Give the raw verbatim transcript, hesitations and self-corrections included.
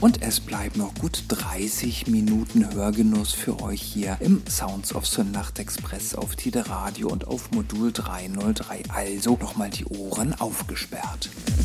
und es bleiben noch gut dreißig Minuten Hörgenuss für euch hier im Sounds of the Nachtexpress auf Tide Radio und auf Modul dreihundertdrei. Also nochmal die Ohren aufgesperrt.